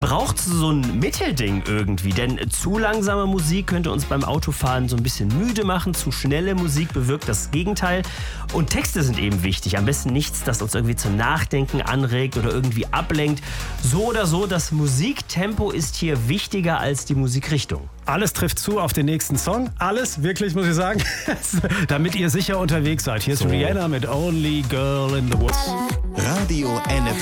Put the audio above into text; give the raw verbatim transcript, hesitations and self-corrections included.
braucht so ein Mittelding irgendwie, denn zu langsame Musik könnte uns beim Autofahren so ein bisschen müde machen, zu schnelle Musik bewirkt das Gegenteil und Texte sind eben wichtig, am besten nichts, das uns irgendwie zum Nachdenken anregt oder irgendwie ablenkt. So oder so, das Musiktempo ist hier wichtiger als die Musikrichtung. Alles trifft zu auf den nächsten Song. Alles, wirklich, muss ich sagen. Damit ihr sicher unterwegs seid. Hier ist So. Rihanna mit Only Girl in the Woods. Radio N F